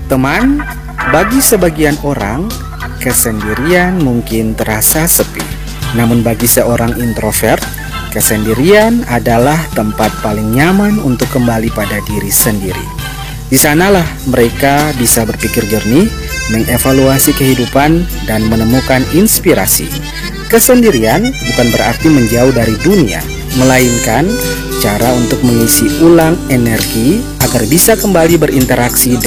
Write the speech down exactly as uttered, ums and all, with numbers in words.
Teman, bagi sebagian orang, kesendirian mungkin terasa sepi. Namun bagi seorang introvert, kesendirian adalah tempat paling nyaman untuk kembali pada diri sendiri. Di sanalah mereka bisa berpikir jernih, mengevaluasi kehidupan, dan menemukan inspirasi. Kesendirian bukan berarti menjauh dari dunia, melainkan cara untuk mengisi ulang energi agar bisa kembali berinteraksi